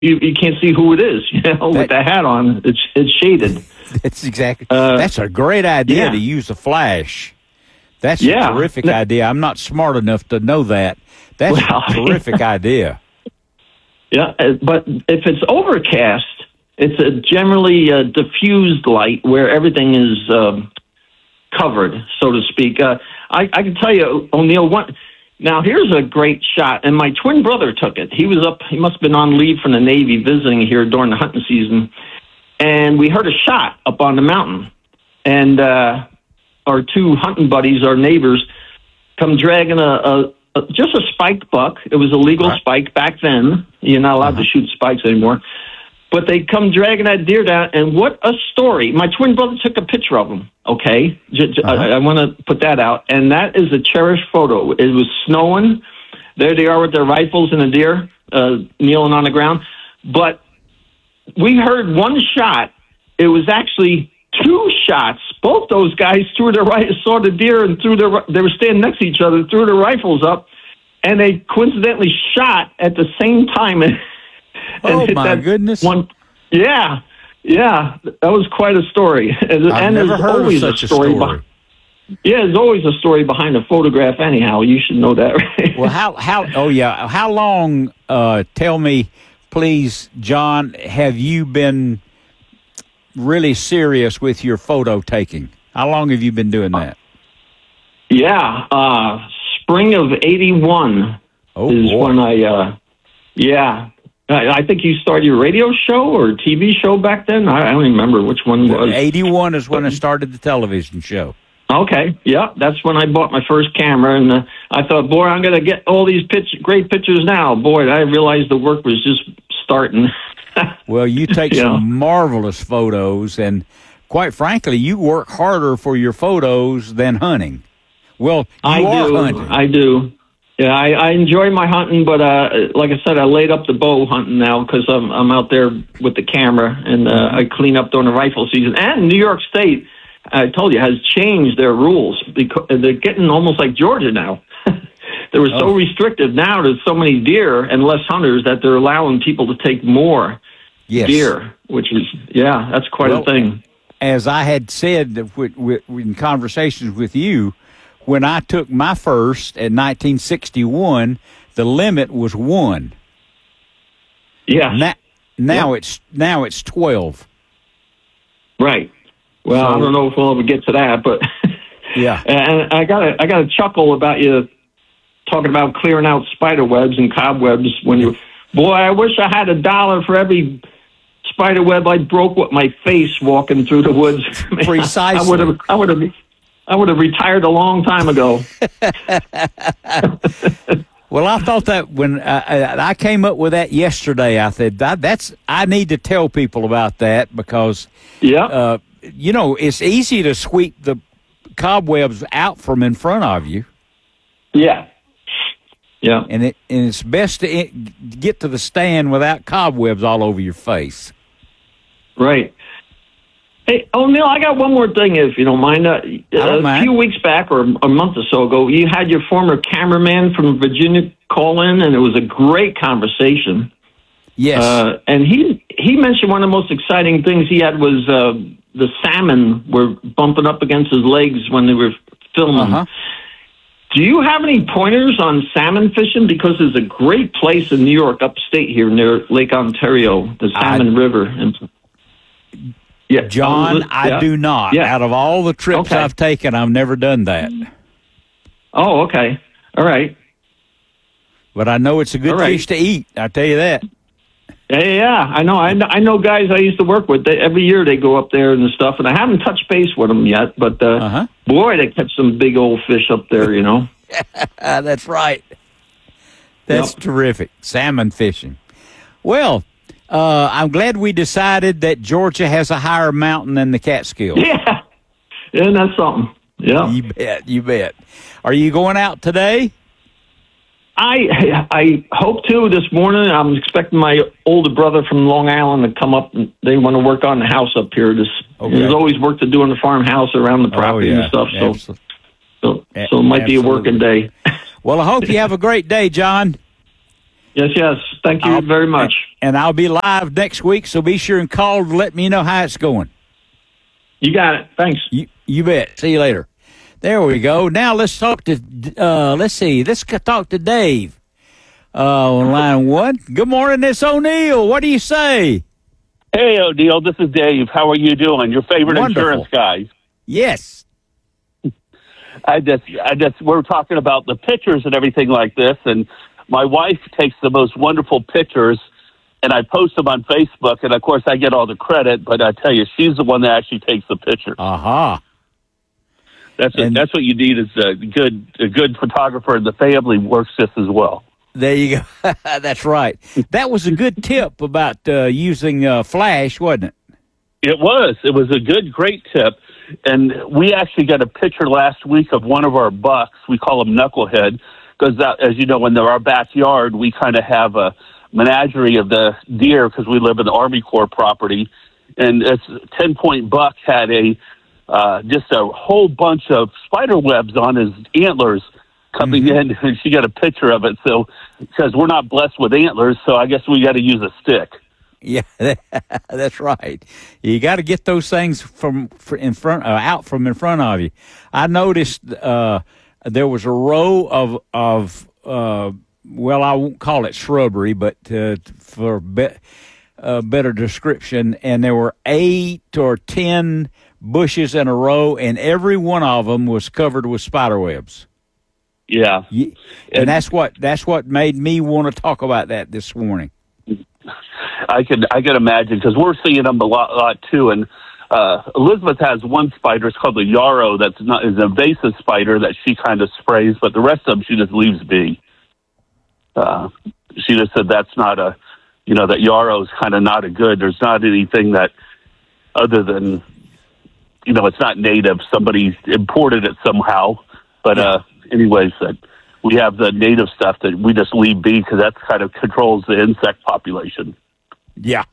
you can't see who it is. With the hat on, it's shaded. That's exactly. That's a great idea to use a flash. That's a terrific idea. I'm not smart enough to know that. That's a terrific idea. Yeah, but if it's overcast, it's a generally diffused light where everything is covered, so to speak. I can tell you, O'Neill, now here's a great shot, and my twin brother took it. He must have been on leave from the Navy visiting here during the hunting season, and we heard a shot up on the mountain, and our two hunting buddies, our neighbors, come dragging just a spiked buck. It was a legal spike back then. You're not allowed to shoot spikes anymore. But they come dragging that deer down, and what a story. My twin brother took a picture of him, okay? I want to put that out. And that is a cherished photo. It was snowing. There they are with their rifles and a deer kneeling on the ground. But we heard one shot. It was actually two shots. Both those guys saw the deer and they were standing next to each other, threw their rifles up, and they coincidentally shot at the same time. Oh, my goodness. Yeah, that was quite a story. I've never heard of such a story. There's always a story behind a photograph anyhow. You should know that, right? Well, how long, tell me, please, John, have you been really serious with your photo taking? How long have you been doing that? Spring of 81 when I think you started your radio show or TV show back then. I don't even remember which one it was. 81 is when I started the television show. Okay, that's when I bought my first camera, and I thought, boy, I'm going to get all these great pictures now. Boy, I realized the work was just starting. Well, you take some marvelous photos, and quite frankly, you work harder for your photos than hunting. Well, I do. Yeah, I enjoy my hunting, but like I said, I laid up the bow hunting now because I'm out there with the camera, and I clean up during the rifle season. And New York State, I told you, has changed their rules because they're getting almost like Georgia now. They were so restrictive. Now there's so many deer and less hunters that they're allowing people to take more deer, which is, that's quite a thing. As I had said in conversations with you, when I took my first in 1961, the limit was 1. Yeah. Now it's 12. Right. Well, I don't know if we'll ever get to that, but yeah. And I got a chuckle about you talking about clearing out spider webs and cobwebs boy, I wish I had $1 for every spider web I broke with my face walking through the woods. Precisely. I would have retired a long time ago. Well, I thought that when I came up with that yesterday, I said I need to tell people about that because it's easy to sweep the cobwebs out from in front of you. Yeah. Yeah. And it's best to get to the stand without cobwebs all over your face. Right. Hey, O'Neill, I got one more thing, if you don't mind. A few weeks back, or a month or so ago, you had your former cameraman from Virginia call in, and it was a great conversation. Yes. And he mentioned one of the most exciting things he had was the salmon were bumping up against his legs when they were filming. Do you have any pointers on salmon fishing? Because there's a great place in New York, upstate here, near Lake Ontario, the Salmon River. John, I do not. Yeah. Out of all the trips I've taken, I've never done that. Oh, okay. All right. But I know it's a good fish to eat. I tell you that. Yeah, I know. I know guys I used to work with. Every year they go up there and stuff, and I haven't touched base with them yet. But boy, they catch some big old fish up there. You know. That's right. That's terrific. Salmon fishing. Well, I'm glad we decided that Georgia has a higher mountain than the Catskills. Yeah, isn't that something? Yeah, you bet. Are you going out today? I hope to this morning. I'm expecting my older brother from Long Island to come up, and they want to work on the house up here. There's always work to do in the farmhouse around the property and stuff. So it might be a working day. Well, I hope you have a great day, John. Yes. Thank you very much. And I'll be live next week, so be sure and call to let me know how it's going. You got it. Thanks. You bet. See you later. There we go. Now let's talk to, let's talk to Dave on line one. Good morning, it's O'Neill. What do you say? Hey, O'Neill, this is Dave. How are you doing? Your favorite insurance guy. Yes. We're talking about the pictures and everything like this, and my wife takes the most wonderful pictures, and I post them on Facebook, and of course I get all the credit, but I tell you, she's the one that actually takes the pictures. Aha. That's what you need is a good photographer, and the family works just as well. There you go. That's right. That was a good tip about using flash, wasn't it? It was. It was a great tip. And we actually got a picture last week of one of our bucks. We call him Knucklehead because, as you know, in our backyard, we kind of have a menagerie of the deer because we live in the Army Corps property. And this 10-point buck had just a whole bunch of spider webs on his antlers coming in, and she got a picture of it. So, because we're not blessed with antlers, so I guess we got to use a stick. Yeah, that's right. You got to get those things out from in front of you. I noticed there was a row of well, I won't call it shrubbery, but for better description, and there were 8 or 10 bushes in a row, and every one of them was covered with spider webs. Yeah, and that's what made me want to talk about that this morning. I can imagine because we're seeing them a lot too. And Elizabeth has one spider. It's called the yarrow. Is an invasive spider that she kind of sprays, but the rest of them she just leaves be. She just said that's not that yarrow is kind of not a good. There's not anything that other than it's not native. Somebody imported it somehow. But anyways, we have the native stuff that we just leave be because that kind of controls the insect population. Yeah.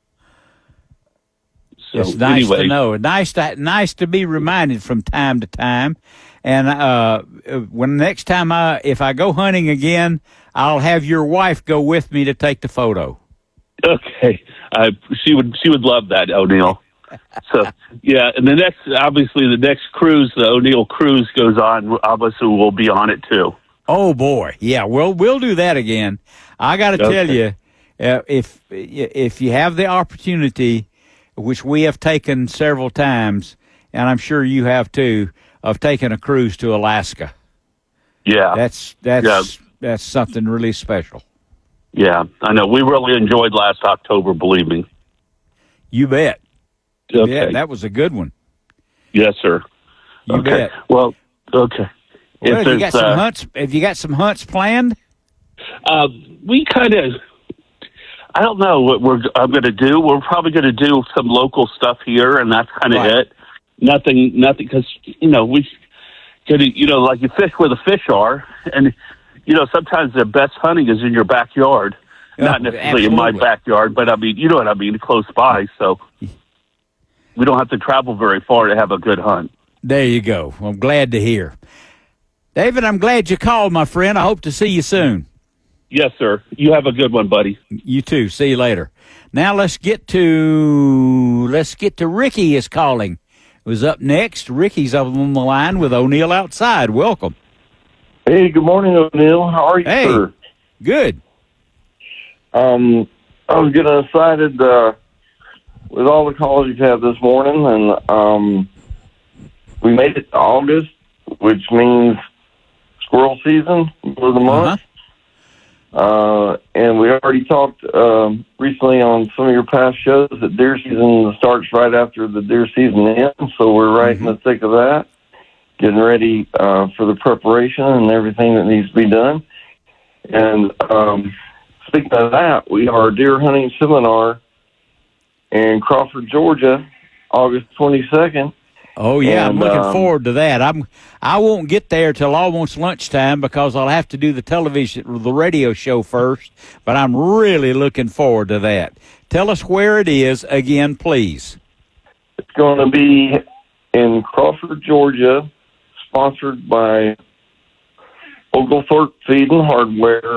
So, it's nice to know. Nice to be reminded from time to time. And when next time if I go hunting again, I'll have your wife go with me to take the photo. Okay. She would love that, O'Neill. So, yeah, and the next cruise, the O'Neill cruise goes on. Obviously, we'll be on it too. Oh boy, yeah, we'll do that again. I got to tell you, if you have the opportunity, which we have taken several times, and I'm sure you have too, of taking a cruise to Alaska. Yeah, that's something really special. Yeah, I know. We really enjoyed last October. Believe me. You bet. Okay. Yeah, that was a good one. Yes, sir. You bet. Well, okay. Well, have you got some hunts? Have you got some hunts planned? We kind of. I don't know what I'm going to do. We're probably going to do some local stuff here, and that's kind of it. Nothing, because we got to, like you fish where the fish are, and sometimes the best hunting is in your backyard, not necessarily in my backyard, but I mean, you know what I mean, close by. So we don't have to travel very far to have a good hunt. There you go. I'm glad to hear. David, I'm glad you called, my friend. I hope to see you soon. Yes, sir. You have a good one, buddy. You too. See you later. Now let's get to Ricky is calling. Who's up next? Ricky's up on the line with O'Neill outside. Welcome. Hey, good morning, O'Neill. How are you, sir? Good. I was getting excited with all the calls you've had this morning, and we made it to August, which means squirrel season for the month. And we already talked recently on some of your past shows that deer season starts right after the deer season ends, so we're right in the thick of that, getting ready for the preparation and everything that needs to be done. And speaking of that, we have our deer hunting seminar in Crawford, Georgia, August 22nd. Oh, yeah, I'm looking forward to that. I won't get there till almost lunchtime because I'll have to do the radio show first, but I'm really looking forward to that. Tell us where it is again, please. It's going to be in Crawford, Georgia, sponsored by Oglethorpe Feed and Hardware,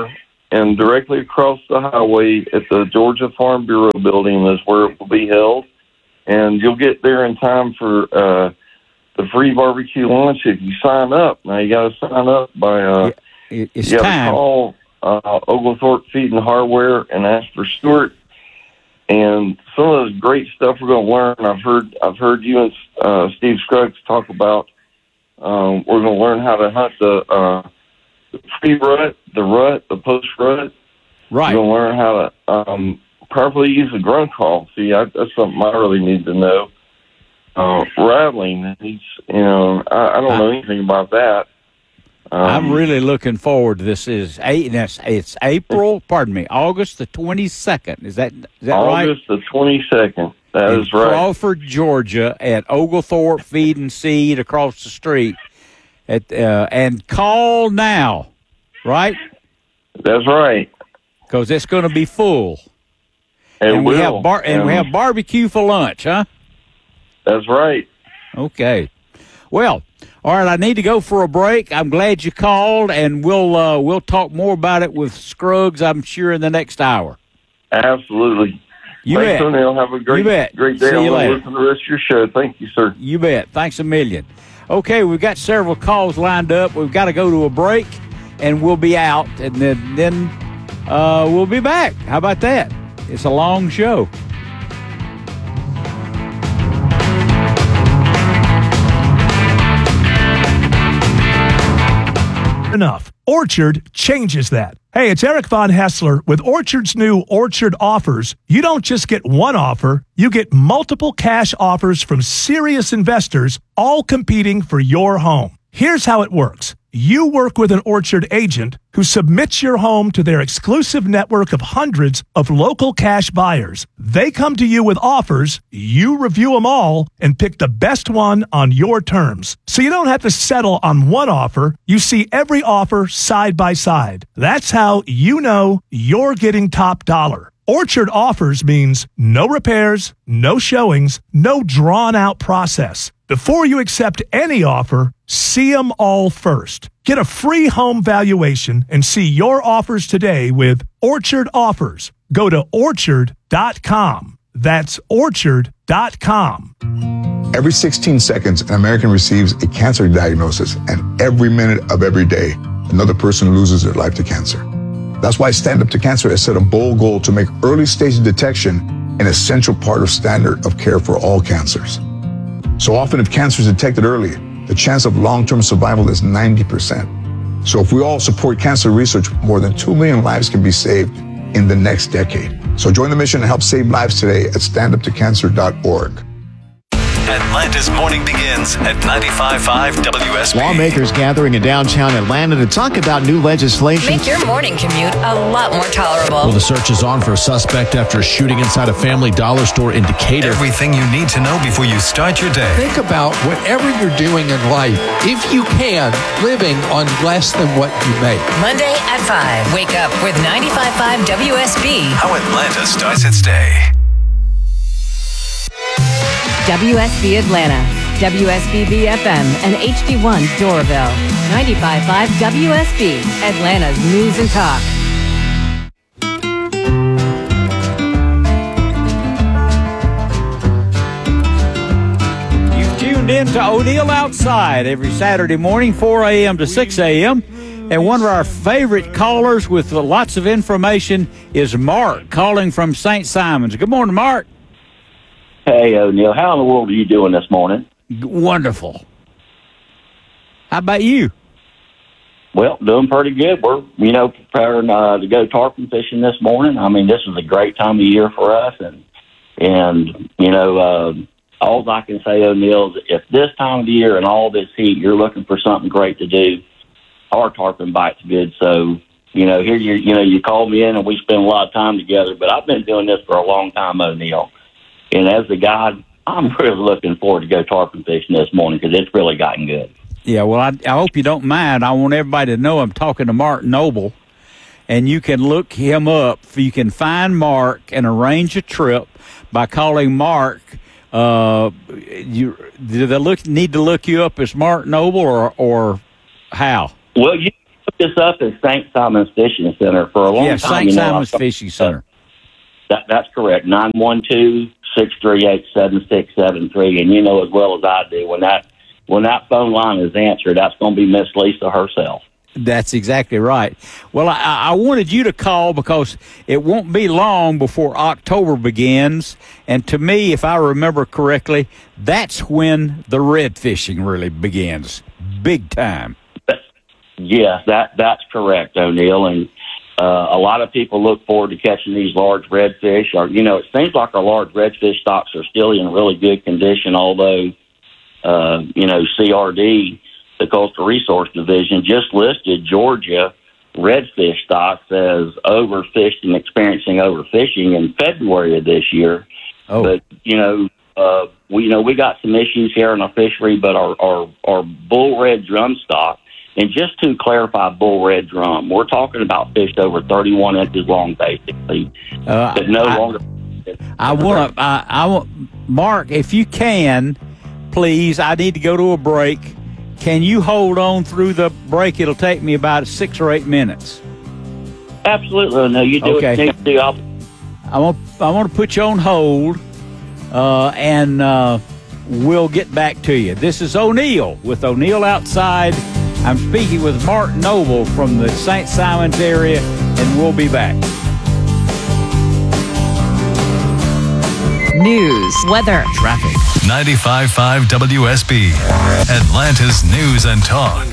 and directly across the highway at the Georgia Farm Bureau building is where it will be held. And you'll get there in time for the free barbecue lunch if you sign up. Now, you got to sign up by it's you time. Call Oglethorpe Feed and Hardware and ask for Stuart. And some of the great stuff we're going to learn, I've heard you and Steve Scruggs talk about. We're going to learn how to hunt the pre-rut, the post-rut. Right. We're going to learn how to properly use a grunt call. See, that's something I really need to know. Rattling, I don't know anything about that. I'm really looking forward to this. It's April, August the 22nd. Is that right? August the 22nd. That is right. Crawford, Georgia, at Oglethorpe Feed and Seed across the street. And call now, right? That's right. Because it's going to be full. We have barbecue for lunch, huh? That's right. Okay. Well, all right. I need to go for a break. I'm glad you called, and we'll talk more about it with Scruggs, I'm sure, in the next hour. Absolutely. You Thanks, bet. O'Neill. Have a great day. See you later. Listen to the rest of your show. Thank you, sir. You bet. Thanks a million. Okay, we've got several calls lined up. We've got to go to a break, and we'll be out, and then we'll be back. How about that? It's a long show. Enough. Orchard changes that. Hey, it's Eric Von Hessler. With Orchard's new Orchard offers, you don't just get one offer, you get multiple cash offers from serious investors, all competing for your home. Here's how it works. You work with an Orchard agent who submits your home to their exclusive network of hundreds of local cash buyers. They come to you with offers, you review them all, and pick the best one on your terms. So you don't have to settle on one offer. You see every offer side by side. That's how you know you're getting top dollar. Orchard offers means no repairs, no showings, no drawn-out process. Before you accept any offer, see them all first. Get a free home valuation and see your offers today with Orchard Offers. Go to Orchard.com. That's Orchard.com. Every 16 seconds, an American receives a cancer diagnosis, and every minute of every day, another person loses their life to cancer. That's why Stand Up to Cancer has set a bold goal to make early stage detection an essential part of standard of care for all cancers. So often, if cancer is detected early, the chance of long-term survival is 90%. So if we all support cancer research, more than 2 million lives can be saved in the next decade. So join the mission and help save lives today at standuptocancer.org. Atlanta's morning begins at 95.5 WSB. Lawmakers gathering in downtown Atlanta to talk about new legislation. Make your morning commute a lot more tolerable. Well, the search is on for a suspect after a shooting inside a Family Dollar store in Decatur. Everything you need to know before you start your day. Think about whatever you're doing in life, if you can, living on less than what you make. Monday at 5. Wake up with 95.5 WSB. How Atlanta starts its day. WSB Atlanta, WSBB FM, and HD1 Doraville. 95.5 WSB, Atlanta's News and Talk. You've tuned in to O'Neill Outside every Saturday morning, 4 a.m. to 6 a.m. And one of our favorite callers with lots of information is Mark, calling from St. Simons. Good morning, Mark. Hey, O'Neill. How in the world are you doing this morning? Wonderful. How about you? Well, doing pretty good. We're, preparing to go tarpon fishing this morning. I mean, this is a great time of year for us. And all I can say, O'Neill, is if this time of the year and all this heat, you're looking for something great to do, our tarpon bite's good. So, here you call me in and we spend a lot of time together. But I've been doing this for a long time, O'Neill. And as a guide, I'm really looking forward to go tarpon fishing this morning because it's really gotten good. Yeah, well, I hope you don't mind. I want everybody to know I'm talking to Mark Noble, and you can look him up. You can find Mark and arrange a trip by calling Mark. Do they need to look you up as Mark Noble or how? Well, looked this up as St. Simon's Fishing Center for a long time. St. Simon's Fishing Center. That's correct. 912-638-7673. And you know as well as I do, when that phone line is answered, that's going to be Miss Lisa herself. That's exactly right. Well, I wanted you to call because it won't be long before October begins. And to me, if I remember correctly, that's when the red fishing really begins, big time. Yes, that's correct, O'Neill. And a lot of people look forward to catching these large redfish. It seems like our large redfish stocks are still in really good condition, although, CRD, the Coastal Resource Division, just listed Georgia redfish stocks as overfished and experiencing overfishing in February of this year. Oh. But, we got some issues here in our fishery, but our bull red drum stock, and just to clarify bull red drum, we're talking about fish over 31 inches long, basically. That no longer. I want Mark, if you can, please, I need to go to a break. Can you hold on through the break? It'll take me about 6 or 8 minutes. Absolutely. No, you do okay. It. I want to put you on hold, and we'll get back to you. This is O'Neill with O'Neill Outside. I'm speaking with Mark Noble from the St. Simons area, and we'll be back. News, weather, traffic. 95.5 WSB, Atlanta's News and Talk.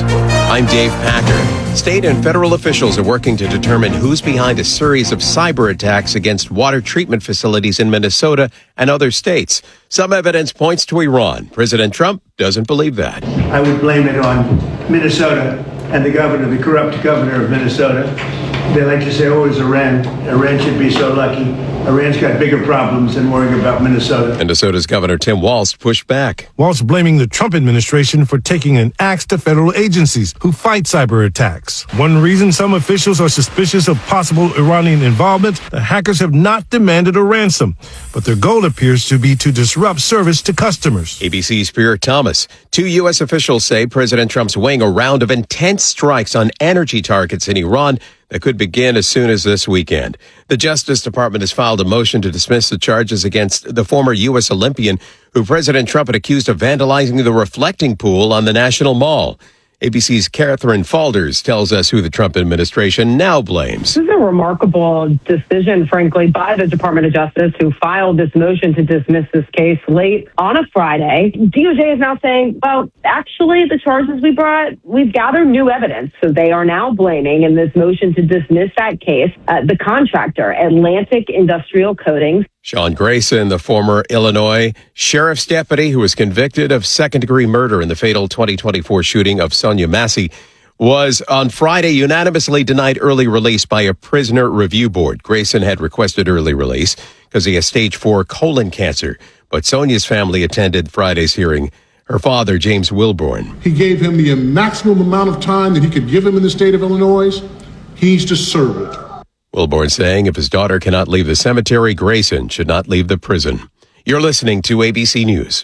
I'm Dave Packer. State and federal officials are working to determine who's behind a series of cyber attacks against water treatment facilities in Minnesota and other states. Some evidence points to Iran. President Trump doesn't believe that. I would blame it on Minnesota and the corrupt governor of Minnesota. They like to say, oh, it's Iran. Iran should be so lucky. Iran's got bigger problems than worrying about Minnesota. Minnesota's Governor Tim Walz pushed back. Walz blaming the Trump administration for taking an axe to federal agencies who fight cyber attacks. One reason some officials are suspicious of possible Iranian involvement, the hackers have not demanded a ransom, but their goal appears to be to disrupt service to customers. ABC's Pierre Thomas. 2 U.S. officials say President Trump's weighing a round of intense strikes on energy targets in Iran that could begin as soon as this weekend. The Justice Department has filed a motion to dismiss the charges against the former U.S. Olympian who President Trump had accused of vandalizing the reflecting pool on the National Mall. ABC's Catherine Falders tells us who the Trump administration now blames. This is a remarkable decision, frankly, by the Department of Justice, who filed this motion to dismiss this case late on a Friday. DOJ is now saying, well, actually, the charges we brought, we've gathered new evidence. So they are now blaming, in this motion to dismiss that case, the contractor, Atlantic Industrial Coatings. Sean Grayson, the former Illinois sheriff's deputy who was convicted of second-degree murder in the fatal 2024 shooting of Sonia Massey, was on Friday unanimously denied early release by a prisoner review board. Grayson had requested early release because he has stage 4 colon cancer, but Sonia's family attended Friday's hearing. Her father, James Wilborn. He gave him the maximum amount of time that he could give him in the state of Illinois. He needs to serve it. Wilborn saying if his daughter cannot leave the cemetery, Grayson should not leave the prison. You're listening to ABC News.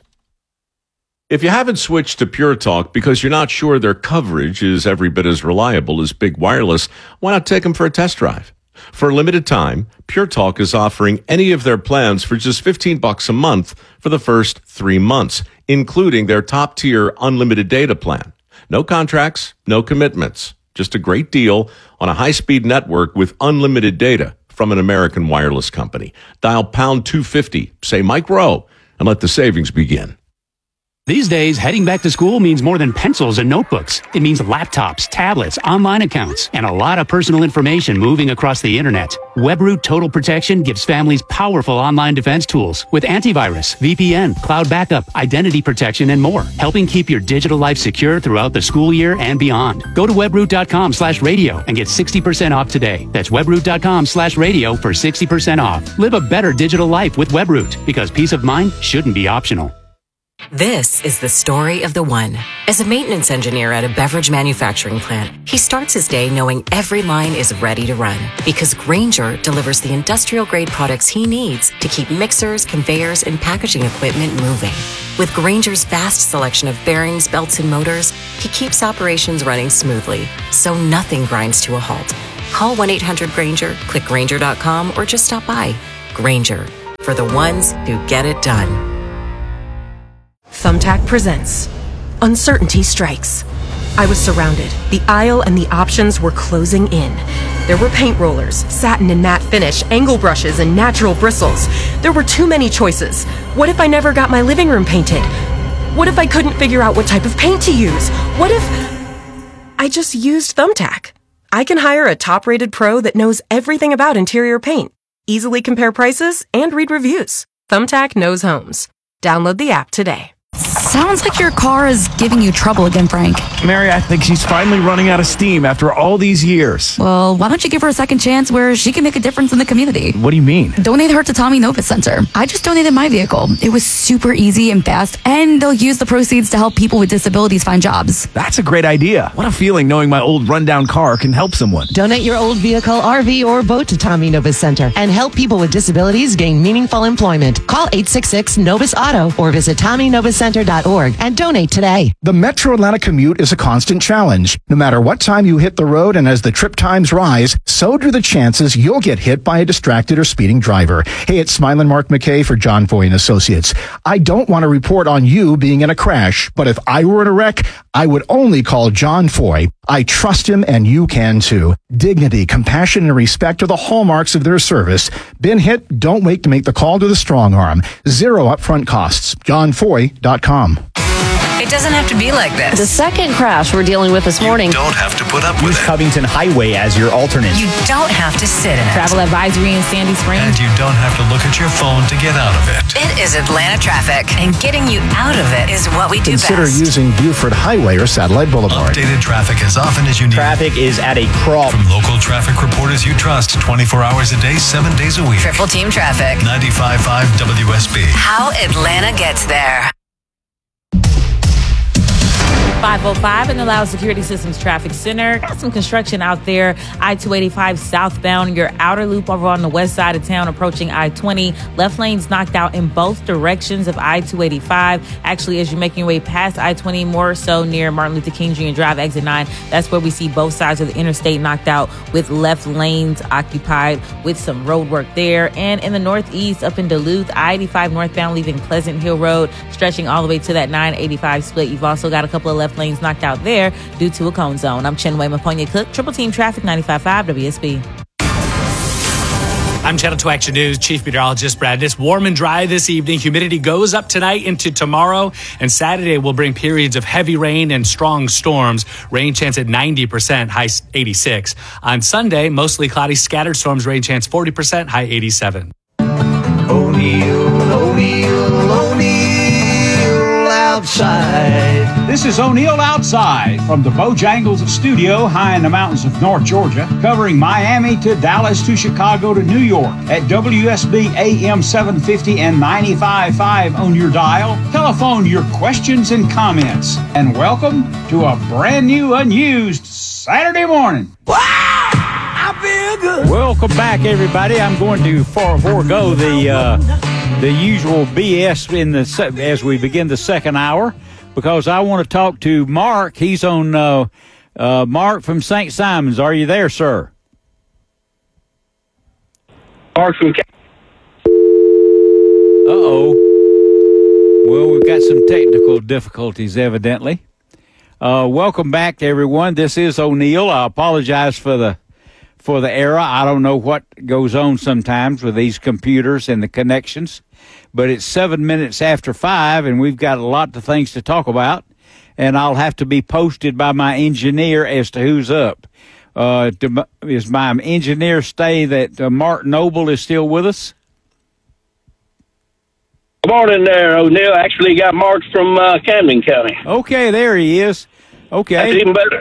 If you haven't switched to Pure Talk because you're not sure their coverage is every bit as reliable as Big Wireless, why not take them for a test drive? For a limited time, Pure Talk is offering any of their plans for just $15 a month for the first 3 months, including their top-tier unlimited data plan. No contracts, no commitments. Just a great deal on a high-speed network with unlimited data from an American wireless company. Dial pound 250, say Mike Rowe, and let the savings begin. These days, heading back to school means more than pencils and notebooks. It means laptops, tablets, online accounts, and a lot of personal information moving across the internet. WebRoot Total Protection gives families powerful online defense tools with antivirus, VPN, cloud backup, identity protection, and more, helping keep your digital life secure throughout the school year and beyond. Go to webroot.com/radio and get 60% off today. That's webroot.com/radio for 60% off. Live a better digital life with WebRoot, because peace of mind shouldn't be optional. This is the story of the one. As a maintenance engineer at a beverage manufacturing plant, he starts his day knowing every line is ready to run because Grainger delivers the industrial-grade products he needs to keep mixers, conveyors, and packaging equipment moving. With Grainger's vast selection of bearings, belts, and motors, he keeps operations running smoothly, so nothing grinds to a halt. Call 1-800-GRAINGER, click Grainger.com, or just stop by. Grainger, for the ones who get it done. Thumbtack presents Uncertainty Strikes. I was surrounded. The aisle and the options were closing in. There were paint rollers, satin and matte finish, angle brushes, and natural bristles. There were too many choices. What if I never got my living room painted? What if I couldn't figure out what type of paint to use? What if I just used Thumbtack? I can hire a top-rated pro that knows everything about interior paint, easily compare prices, and read reviews. Thumbtack knows homes. Download the app today. Sounds like your car is giving you trouble again, Frank. Mary, I think she's finally running out of steam after all these years. Well, why don't you give her a second chance where she can make a difference in the community? What do you mean? Donate her to Tommy Novus Center. I just donated my vehicle. It was super easy and fast, and they'll use the proceeds to help people with disabilities find jobs. That's a great idea. What a feeling knowing my old rundown car can help someone. Donate your old vehicle, RV, or boat to Tommy Novus Center and help people with disabilities gain meaningful employment. Call 866-NOVUS-AUTO or visit TommyNovusCenter.org and donate today. The Metro Atlanta commute is a constant challenge. No matter what time you hit the road and as the trip times rise, so do the chances you'll get hit by a distracted or speeding driver. Hey, it's Smiling Mark McKay for John Foy & Associates. I don't want to report on you being in a crash, but if I were in a wreck, I would only call John Foy. I trust him and you can too. Dignity, compassion, and respect are the hallmarks of their service. Been hit? Don't wait to make the call to the strong arm. Zero upfront costs. JohnFoy.com. It doesn't have to be like this. The second crash we're dealing with this morning. You don't have to put up with Use it. Covington Highway as your alternate. You don't have to sit in it. Travel advisory in Sandy Springs. And you don't have to look at your phone to get out of it. It is Atlanta traffic, and getting you out of it is what we do Consider best. using Buford Highway or Satellite Boulevard. Updated traffic as often as you need. Traffic is at a crawl. From local traffic reporters you trust 24 hours a day, 7 days a week. Triple Team Traffic. 95.5 WSB. How Atlanta gets there. 505 in the Loud Security Systems Traffic Center. Got some construction out there. I-285 southbound. Your outer loop over on the west side of town approaching I-20. Left lanes knocked out in both directions of I-285. Actually, as you're making your way past I-20, more so near Martin Luther King Jr. Drive, exit 9, that's where we see both sides of the interstate knocked out with left lanes occupied with some road work there. And in the northeast up in Duluth, I-85 northbound leaving Pleasant Hill Road, stretching all the way to that 985 split. You've also got a couple of left lanes knocked out there due to a cone zone. I'm Chinwe Maponya Cook, Triple Team Traffic, 95.5 WSB. I'm Channel 2 Action News Chief Meteorologist Brad. It's warm and dry this evening. Humidity goes up tonight into tomorrow, and Saturday will bring periods of heavy rain and strong storms. Rain chance at 90%, high 86. On Sunday, mostly cloudy, scattered storms, rain chance 40%, high 87. O'Neill Outside. This is O'Neill Outside from the Bojangles Studio high in the mountains of North Georgia, covering Miami to Dallas to Chicago to New York at WSB AM 750 and 95.5 on your dial. Telephone your questions and comments. And welcome to a brand new unused Saturday morning. Wow! I feel good. Welcome back, everybody. I'm going to forego the usual BS as we begin the second hour, because I want to talk to Mark. He's on Mark from St. Simons. Are you there, sir? Mark from. Well, we've got some technical difficulties, evidently. Welcome back to everyone. This is O'Neill. I apologize for the error. I don't know what goes on sometimes with these computers and the connections, but it's 7 minutes after 5, and we've got a lot of things to talk about, and I'll have to be posted by my engineer as to who's up. Is my engineer stay that Mark Noble is still with us? Good morning there, O'Neill. Actually got Mark from Camden County. Okay, there he is. Okay. That's even better.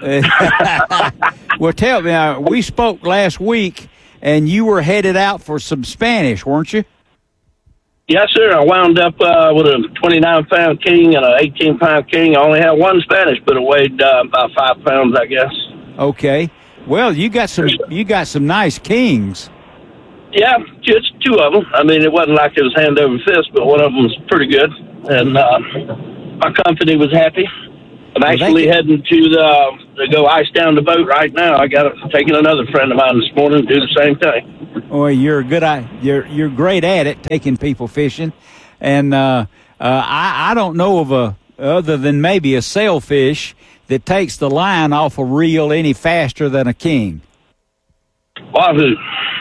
Well, tell me, we spoke last week, and you were headed out for some Spanish, weren't you? Yes, sir. I wound up with a 29-pound king and an 18-pound king. I only had one Spanish, but it weighed about 5 pounds, I guess. Okay. Well, you got some nice kings. Yeah, just 2 of them. I mean, it wasn't like it was hand over fist, but one of them was pretty good. And my company was happy. I'm actually heading to go ice down the boat right now. I got taking another friend of mine this morning to do the same thing. Well, you're great at it, taking people fishing, and I don't know of other than maybe a sailfish that takes the line off a reel any faster than a king. Wahoo!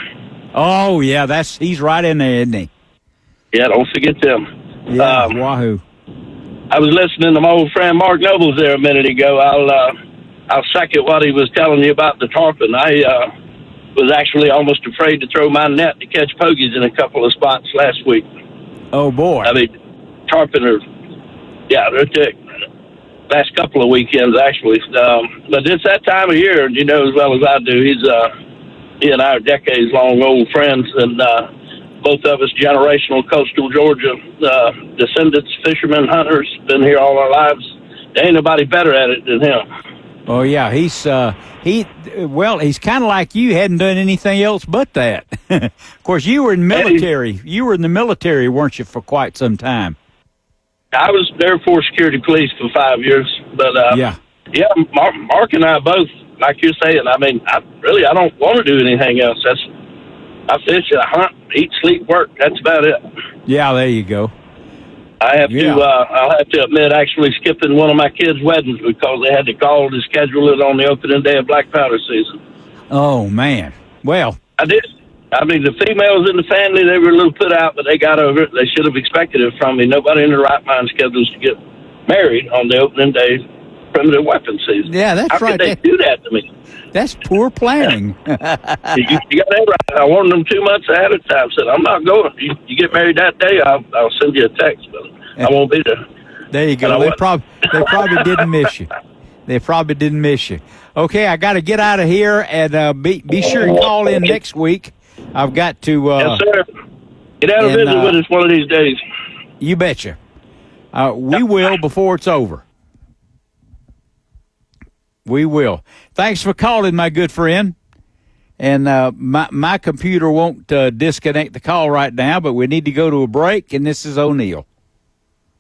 Oh yeah, he's right in there, isn't he? Yeah, don't forget them. Yeah, Wahoo! I was listening to my old friend Mark Nobles there a minute ago. I'll second what he was telling you about the tarpon. I was actually almost afraid to throw my net to catch pogies in a couple of spots last week. Oh boy! I mean, tarpon they're thick. Last couple of weekends actually, but it's that time of year, and you know as well as I do. He and I are decades-long old friends, and both of us generational coastal Georgia descendants, fishermen, hunters, been here all our lives. There ain't nobody better at it than him. Oh yeah, he's kind of like you, hadn't done anything else but that. Of course, you were in military. You were in the military, weren't you, for quite some time? I was Air Force Security Police for 5 years, but yeah, Mark and I both, like you're saying. I mean, I don't want to do anything else. I fish, I hunt, eat, sleep, work. That's about it. Yeah, there you go. I'll have to admit, actually skipping one of my kids' weddings because they had to call to schedule it on the opening day of black powder season. Oh man! Well, I did. I mean, the females in the family, they were a little put out, but they got over it. They should have expected it from me. Nobody in their right mind schedules to get married on the opening day primitive weapon season. Yeah, that's How right. How could they do that to me? That's poor planning. You got that right. I warned them 2 months ahead of time. Said, I'm not going. You get married that day, I'll send you a text, but I won't be there. There you go. They probably didn't miss you. They probably didn't miss you. Okay, I got to get out of here, and be sure and call in next week. I've got to. Yes, sir. Get out and visit with us one of these days. You betcha. We will before it's over. We will. Thanks for calling, my good friend. And my computer won't disconnect the call right now, but we need to go to a break, and this is O'Neill.